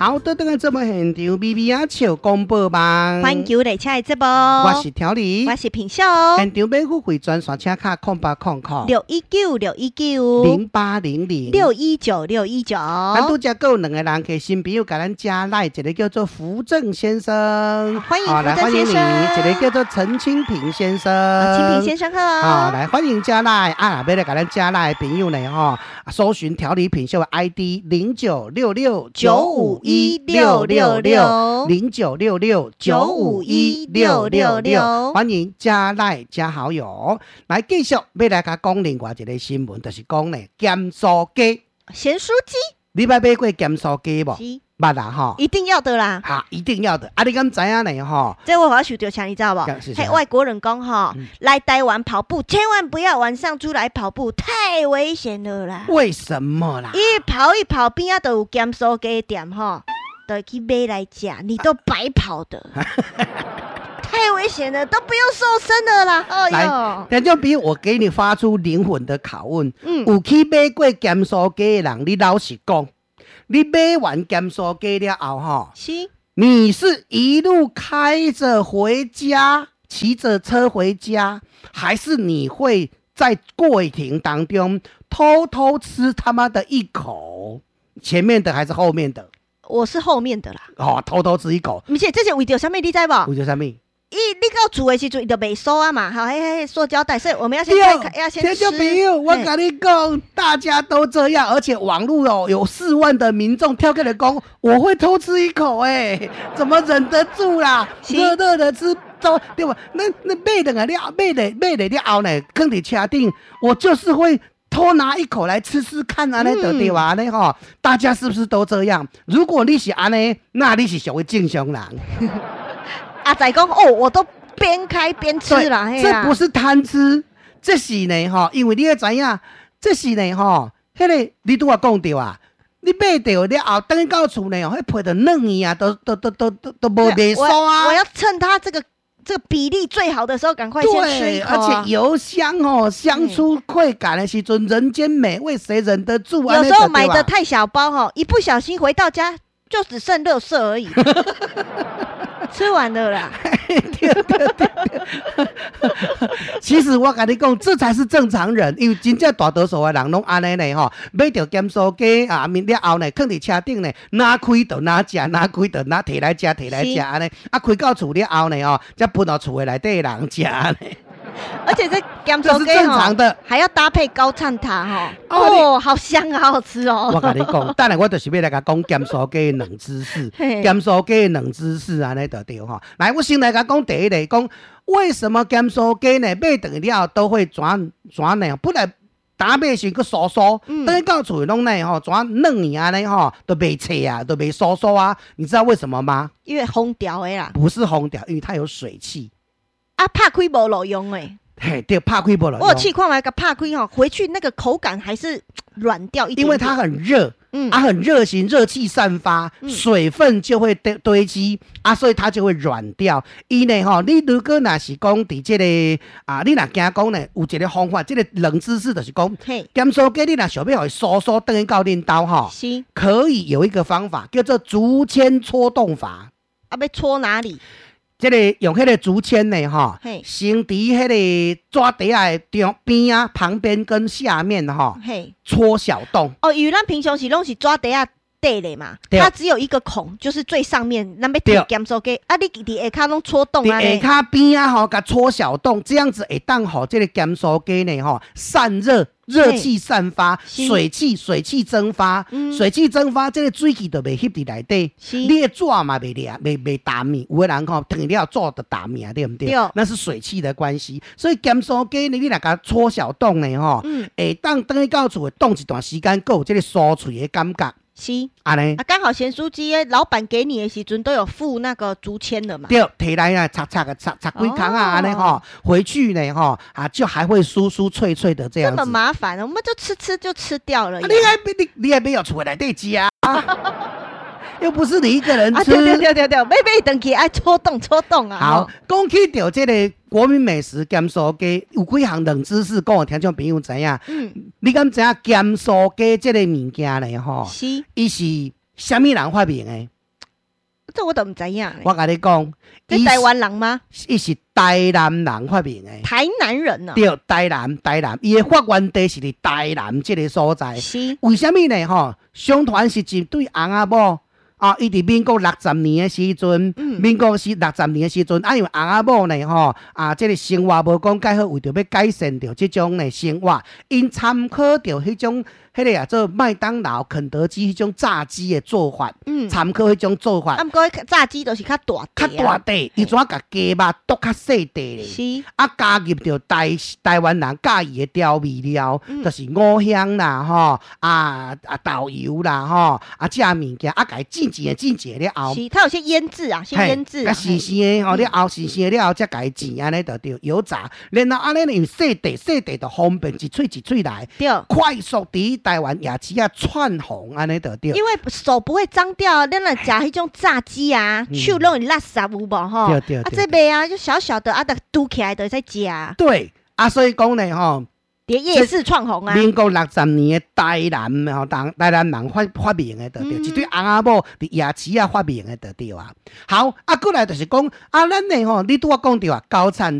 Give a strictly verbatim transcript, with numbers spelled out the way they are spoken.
好，倒转来这么现场，咪咪啊笑公布吧。 欢迎来车的直播， 我是条理， 我是平秀。 现场买付费专线车卡空八空空六一九六一九零八零零六一九六一九。 咱拄则有两个人给新朋友给咱加赖，一个叫做福正先生， 欢迎好来福正先生欢迎你，一个叫做陈清平先生， 清平先生好。 好来欢迎加赖啊！要来给咱加赖的朋友呢哈，搜寻条理品秀的 I D 零九六六九五一六六六零九六六九五一六六六，欢迎加赖加好友。来继续要来甲讲另外一个新闻，就是讲呢咸酥鸡。 咸酥鸡， 你捌买过咸酥鸡无？捌啦吼， 一定要的啦。 哈，一定要的。啊，你敢知影呢吼？ 这我好想到啥，你知道不？嘿，外国人讲吼， 嗯来台湾跑步，千万不要晚上出来跑步，太危险了啦。 为什么啦？ 一跑一跑，边仔都有咸酥鸡店吼，都去买来吃，你都白跑的。太危险了，都不用瘦身了啦！哎呦， 来，就比我给你发出灵魂的拷问。 嗯， 有去买过咸酥鸡的人，你老实讲，你买完咸酥鸡了后吼， 是， 你是一路开着回家，骑着车回家，还是你会在过程当中偷偷吃他妈的一口？前面的还是后面的？ 我是后面的啦。 哦，偷偷吃一口。 而且这是为着什么？你知不？ 为着什么？ 一你到煮的时阵，伊就袂熟啊嘛，好，嘿嘿，塑胶袋，所以我们要先开，要先吃。 听众朋友，我跟你讲，大家都这样，而且网络哦有四万的民众跳开来讲，我会偷吃一口，哎，怎么忍得住啦？热热的吃，对吧？那那买的啊，了买的买的了后呢，放在车顶，我就是会偷拿一口来吃吃看啊，那得对吧？那哈，大家是不是都这样？如果你是安呢，那你是属于正常人。 阿仔讲哦，我都边开边吃啦， 这不是贪吃，这是呢哈，因为你要知影，这是呢哈，迄个你拄我讲到啊，你买到了后，等到厝呢，迄皮都嫩呀，都都都都都都无袂熟啊。 我要趁它这个这个比例最好的时候，赶快先吃一口、 啊、而且油香哦，香出快感的时阵，人间美味谁忍得住啊？ 有时候买的太小包哈，一不小心回到家就只剩垃圾而已。吃完了啦。 对对对对其实我跟你讲，这才是正常人，因为真正大多数的人拢安尼呢吼，买到咸酥鸡啊，面了后呢，放伫车顶呢，哪开就哪食，哪开就哪摕来食，摕来食安尼，啊开到厝了后呢吼，才分到厝的内底的人食安尼。 而且这咸酥鸡正常的， 还要搭配高菜塔哈，哦，好香啊，好好吃哦。 我跟你讲，等下我就是要来甲讲咸酥鸡的冷知识，咸酥鸡的冷知识安尼就对哈。来，我先来甲讲第一个，讲为什么咸酥鸡呢买回了都会转转呢？本来打买时个酥酥，等到厝拢呢吼转嫩呀呢吼，都袂脆啊，都袂酥酥啊。你知道为什么吗？ 因为烘掉的啦。 不是烘掉，因为它有水汽。 啊，拍开无路用诶。 嘿，对，拍开不了。 我有气矿来个拍开哈，回去那个口感还是软掉一点点， 因为它很热， 嗯， 啊，很热型，热气散发，嗯、水分就会堆堆积啊，所以它就会软掉。伊呢哈，你如果那是讲伫这个啊，你若惊讲呢，有一个方法，这个冷知识就是讲，咸酥鸡你若想要酥酥等到恁兜哈， 是可以有一个方法叫做竹签戳洞法。 啊，要戳哪里？ 这个用迄个竹签呢，哈，先伫迄个纸袋的中边啊、旁边跟下面哈，戳小洞。 哦，因为咱平常时拢是纸袋啊底咧嘛，它只有一个孔，就是最上面，咱要摕咸酥鸡，啊，你伫下骹拢戳洞啊， 伫下骹边啊，吼，甲戳小洞，这样子会当吼，这个咸酥鸡呢，吼，散热。热气散发，水气水气蒸发，嗯、水气蒸发，这个水气就袂吸伫内底，你的纸嘛袂裂，袂袂打面。有的人吼烫了纸就打面，对不对？对，那是水气的关系。所以咸酥鸡呢，你若甲戳小洞呢，吼，嗯，会当等到厝会冻一段时间，够有这个酥脆的感觉。 是， 安尼啊，刚好咸酥鸡老板给你的时阵都有附那个竹签的嘛。 对，摕来啊，擦擦个擦擦几康啊，安尼吼，回去呢吼啊，就还会酥酥脆脆的这样子。 这么麻烦，我们就吃吃就吃掉了。 啊、你还你你还没有出来对家啊？又不是你一个人吃。啊， 对对对对对，买买回去爱戳洞戳洞啊。 好，讲起到这个国民美食咸酥鸡，有几项冷知识，讲我听众朋友知影。嗯，你敢知影咸酥鸡这个物件呢？吼，是，伊是什么人发明的？ 这我都唔知影。 我跟你讲， 这台湾人吗？ 伊是台南人发明的。 台南人呢、啊？ 对，台南，台南，伊的发源地是伫台南这个所在。 是。 为什么呢？吼，相传是一对翁仔某。啊！伊伫民国六十年的时阵，嗯、民国是六十年的时阵，啊，因为翁仔某呢，吼啊，这个生活无讲介好，为着要改善着这种的生活，因参考着迄种。迄个啊，做麦当劳、肯德基迄种炸鸡的做法，嗯，参考迄种做法。 啊，毋过炸鸡都是较大地、啊，较大地，伊怎甲鸡肉剁较细地咧？ 是。 啊，加入着台台湾人介意的调味料，嗯、就是五香啦，吼啊啊豆油啦，吼啊这物件，啊，甲伊浸一下浸一下了后， 是，它有些腌制啊，先腌制啊， 新鲜的吼，了后新鲜了后，才甲伊浸安尼就对油炸，然后安尼用细地细地就方便一喙一喙来， 对， 快速伫台湾夜市啊窜红安尼就对。 因为手不会脏掉，咱若食迄种炸鸡啊，手拢会垃圾有无吼？ 对对。 啊，这卖啊，就小小的啊，得嘟起来的在食。 对，啊，所以讲呢吼。 伫夜市窜红啊！ 民国六十年的台南吼，台南人发发明的，就对，嗯、一对翁仔某伫夜市啊发明的，就对啊。好，啊，过来就是讲啊，咱呢吼，你拄我讲到啊，高产